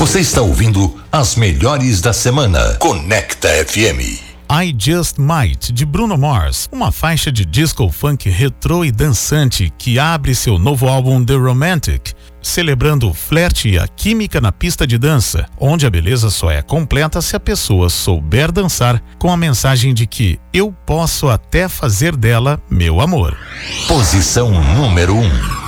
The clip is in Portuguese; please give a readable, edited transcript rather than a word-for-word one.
Você está ouvindo as melhores da semana. Conecta FM. I Just Might, de Bruno Mars, uma faixa de disco funk retrô e dançante que abre seu novo álbum The Romantic, celebrando o flerte e a química na pista de dança, onde a beleza só é completa se a pessoa souber dançar, com a mensagem de que eu posso até fazer dela meu amor. Posição número 1.